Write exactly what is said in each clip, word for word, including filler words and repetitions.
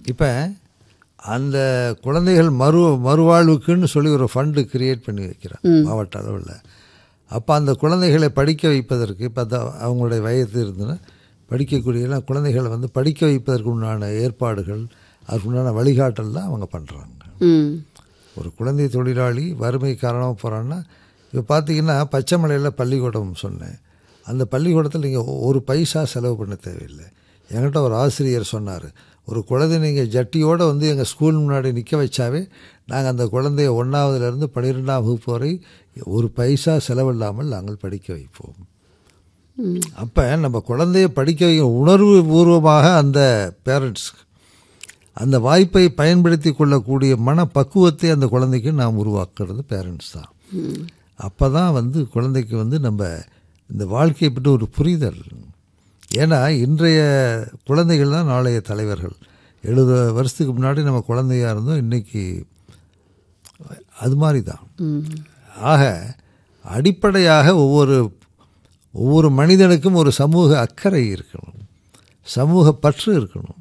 இப்போ அந்த குழந்தைகள் மறு மறுவாழ்வுக்குன்னு சொல்லி ஒரு ஃபண்டு கிரியேட் பண்ணி வைக்கிறான் மாவட்ட அளவில். அப்போ அந்த குழந்தைகளை படிக்க வைப்பதற்கு இப்போ அந்த அவங்களுடைய வயது இருந்துன்னா படிக்கக்கூடிய குழந்தைகளை வந்து படிக்க வைப்பதற்கு உண்டான ஏற்பாடுகள் அதுக்கு உண்டான வழிகாட்டல் தான் அவங்க பண்ணுறாங்க. ஒரு குழந்தை தொழிலாளி வறுமை காரணமாக போகிறான்னா இப்போ பார்த்தீங்கன்னா பச்சைமலையில் பள்ளிக்கூடம் சொன்னேன். அந்த பள்ளிக்கூடத்தில் நீங்கள் ஒரு பைசா செலவு பண்ண தேவையில்லை. என்கிட்ட ஒரு ஆசிரியர் சொன்னார், ஒரு குழந்தை நீங்கள் ஜட்டியோடு வந்து எங்கள் ஸ்கூல் முன்னாடி நிற்க வச்சாவே நாங்கள் அந்த குழந்தைய ஒன்றாவதுலேருந்து பன்னிரெண்டாம் வகுப்பு வரை ஒரு பைசா செலவில்லாமல் நாங்கள் படிக்க வைப்போம். அப்போ நம்ம குழந்தைய படிக்க வைக்க உணர்வு பூர்வமாக அந்த பேரண்ட்ஸ்க்கு அந்த வாய்ப்பை பயன்படுத்தி கொள்ளக்கூடிய மனப்பக்குவத்தை அந்த குழந்தைக்கு நாம் உருவாக்குறது பேரண்ட்ஸ் தான். அப்போ தான் வந்து குழந்தைக்கு வந்து நம்ம இந்த வாழ்க்கையை பற்றி ஒரு புரிதல். ஏன்னா இன்றைய குழந்தைகள் தான் நாளைய தலைவர்கள். எழுபது வருஷத்துக்கு முன்னாடி நம்ம குழந்தையாக இருந்தோம், இன்றைக்கி அது மாதிரி தான். ஆக அடிப்படையாக ஒவ்வொரு ஒவ்வொரு மனிதனுக்கும் ஒரு சமூக அக்கறை இருக்கணும், சமூக பற்று இருக்கணும்.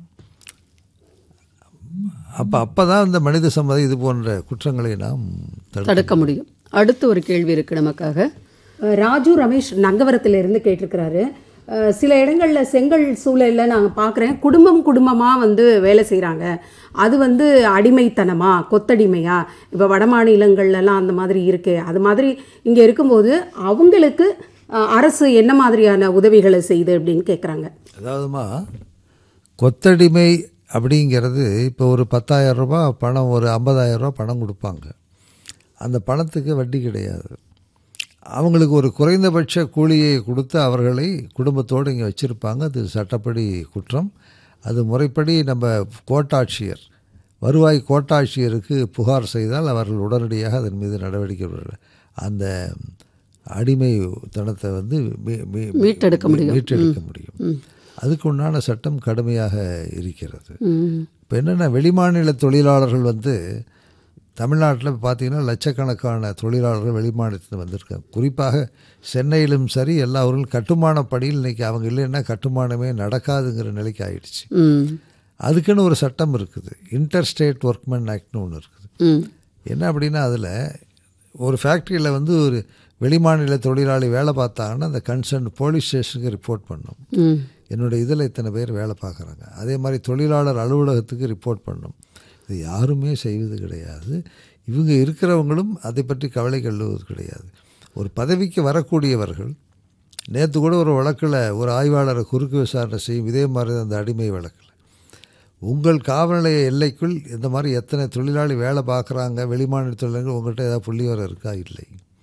அப்போ அப்போ தான் இந்த மனித சமுதாயம் இது போன்ற குற்றங்களை நாம் தடுக்க முடியும். அடுத்து ஒரு கேள்வி இருக்குது நமக்காக. ராஜு ரமேஷ் நங்கவரத்திலிருந்து கேட்டிருக்கிறாரு. சில இடங்களில் செங்கல் சூழலில் நாங்கள் பார்க்குறேன், குடும்பம் குடும்பமாக வந்து வேலை செய்கிறாங்க. அது வந்து அடிமைத்தனமா, கொத்தடிமையா? இப்போ வட மாநிலங்கள்லாம் அந்த மாதிரி இருக்குது. அது மாதிரி இங்கே இருக்கும்போது அவங்களுக்கு அரசு என்ன மாதிரியான உதவிகளை செய்யுது அப்படின்னு கேட்குறாங்க. அதாவதுமா கொத்தடிமை அப்படிங்கிறது இப்போ ஒரு பத்தாயிரம் ரூபா பணம், ஒரு ஐம்பதாயிரம் ரூபா பணம் கொடுப்பாங்க. அந்த பணத்துக்கு வட்டி கிடையாது. அவங்களுக்கு ஒரு குறைந்தபட்ச கூலியை கொடுத்து அவர்களை குடும்பத்தோடு இங்கே வச்சுருப்பாங்க. அது சட்டப்படி குற்றம். அது முறைப்படி நம்ம கோட்டாட்சியர், வருவாய் கோட்டாட்சியருக்கு புகார் செய்தால் அவர்கள் உடனடியாக அதன் மீது நடவடிக்கை அந்த அடிமைத்தனத்தை வந்து மீட்டெடுக்க முடியும் மீட்டெடுக்க முடியும். அதுக்கு உண்டான சட்டம் கடுமையாக இருக்கிறது. இப்போ என்னென்னா வெளிமாநில தொழிலாளர்கள் வந்து தமிழ்நாட்டில் பார்த்திங்கன்னா லட்சக்கணக்கான தொழிலாளர்கள் வெளிமாநிலத்தில் வந்திருக்காங்க. குறிப்பாக சென்னையிலும் சரி எல்லா ஊர்களும் கட்டுமான பணியில் இன்றைக்கி அவங்க இல்லைன்னா கட்டுமானமே நடக்காதுங்கிற நிலைக்கு ஆயிடுச்சு. அதுக்குன்னு ஒரு சட்டம் இருக்குது, இன்டர் ஸ்டேட் ஒர்க்மென் ஆக்ட்னு ஒன்று இருக்குது. என்ன அப்படின்னா அதில் ஒரு ஃபேக்ட்ரியில் வந்து ஒரு வெளிமாநில தொழிலாளி வேலை பார்த்தாங்கன்னா அந்த கன்சர்ன் போலீஸ் ஸ்டேஷனுக்கு ரிப்போர்ட் பண்ணும், என்னுடைய இதில் இத்தனை பேர் வேலை பார்க்குறாங்க. அதே மாதிரி தொழிலாளர் அலுவலகத்துக்கு ரிப்போர்ட் பண்ணும். இது யாருமே செய்வது கிடையாது. இவங்க இருக்கிறவங்களும் அதை பற்றி கவலை கொள்வது கிடையாது. ஒரு பதவிக்கு வரக்கூடியவர்கள், நேற்று கூட ஒரு வழக்கில் ஒரு ஆய்வாளரை குறுக்கு விசாரணை செய்யும் இதே மாதிரி அந்த அடிமை வழக்கில், உங்கள் காவல் நிலைய எல்லைக்குள் இந்த மாதிரி எத்தனை தொழிலாளி வேலை பார்க்குறாங்க வெளிமாநில தொழிலாளர்கள், உங்கள்கிட்ட ஏதாவது புள்ளி வரம் இருக்கா? இல்லை.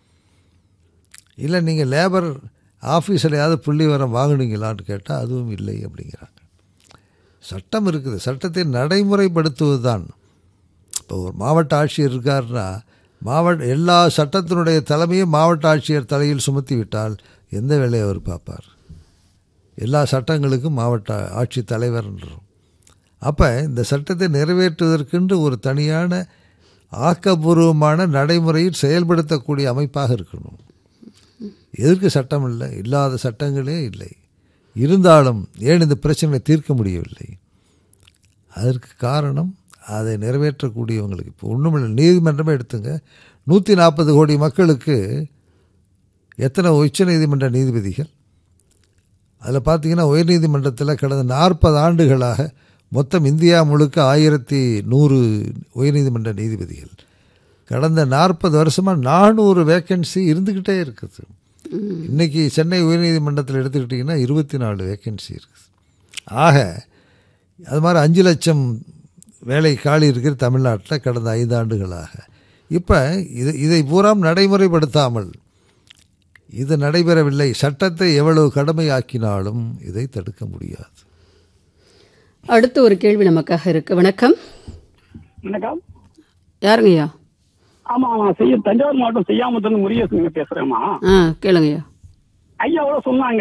இல்லை நீங்கள் லேபர் ஆஃபீஸில் புள்ளி வரம் வாங்கினீங்களான்னு கேட்டால் அதுவும் இல்லை அப்படிங்கிறாங்க. சட்டம் இருக்குது, சட்டத்தை நடைமுறைப்படுத்துவது தான். இப்போ ஒரு மாவட்ட ஆட்சியர் இருக்காருன்னா மாவட்ட எல்லா சட்டத்தினுடைய தலைமையும் மாவட்ட ஆட்சியர் தலையில் சுமத்தி விட்டால் எந்த வேலையை அவர் பார்ப்பார்? எல்லா சட்டங்களுக்கும் மாவட்ட ஆட்சி தலைவர்ன்றோம். அப்போ இந்த சட்டத்தை நிறைவேற்றுவதற்கென்று ஒரு தனியான ஆக்கப்பூர்வமான நடைமுறையில் செயல்படுத்தக்கூடிய அமைப்பாக இருக்கணும். எதற்கு சட்டம் இல்லை? இல்லாத சட்டங்களே இல்லை. இருந்தாலும் ஏன் இந்த பிரச்சனையை தீர்க்க முடியவில்லை? அதற்கு காரணம் அதை நிறைவேற்றக்கூடியவங்களுக்கு. இப்போ ஒன்றுமில்லை, நீதிமன்றமே எடுத்துங்க, நூற்றி நாற்பது கோடி மக்களுக்கு எத்தனை உச்ச நீதிமன்ற நீதிபதிகள்? அதில் பார்த்திங்கன்னா உயர்நீதிமன்றத்தில் கடந்த நாற்பது ஆண்டுகளாக மொத்தம் இந்தியா முழுக்க ஆயிரத்தி நூறு உயர்நீதிமன்ற நீதிபதிகள். கடந்த நாற்பது வருஷமாக நானூறு வேக்கன்சி இருந்துக்கிட்டே இருக்குது. இன்றைக்கி சென்னை உயர்நீதிமன்றத்தில் எடுத்துக்கிட்டிங்கன்னா இருபத்தி நாலு வேக்கன்சி இருக்குது. ஆக அது மாதிரி அஞ்சு லட்சம் வேலை காலி இருக்கிற தமிழ்நாட்டில் கடந்த ஐந்து ஆண்டுகளாக. இப்போ இது இதை பூராம் நடைமுறைப்படுத்தாமல், இது நடைபெறவில்லை. சட்டத்தை எவ்வளவு கடுமையாக்கினாலும் இதை தடுக்க முடியாது. அடுத்து ஒரு கேள்வி நமக்காக இருக்கு. வணக்கம். வணக்கம். யாருங்கய்யா? ஆமா ஆமா செய்ய தஞ்சாவூர் மாவட்டம் செய்யாமத்தன் முருகேசனுங்க பேசுறேம்மா. கேளுங்கய்யா. ஐயா அவ்வளோ சொன்னாங்க,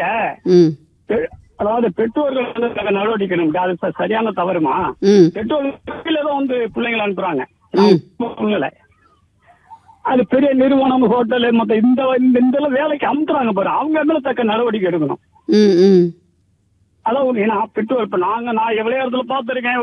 அதாவது பெற்றோர்கள் வந்து நடவடிக்கை எடுக்கணும். அது சரியான தவறுமா? பெற்றோர்கள் தான் வந்து பிள்ளைங்களை அனுப்புறாங்க. சூழ்நிலை அது பெரிய நிறுவனம், ஹோட்டலு, மொத்த இந்த இந்த வேலைக்கு அமுத்துறாங்க பாரு, அவங்க மேல தக்க நடவடிக்கை எடுக்கணும். அதான் ஏன்னா பெற்றோர் இப்ப நாங்க நான் எவ்வளவு இடத்துல பார்த்திருக்கேன்,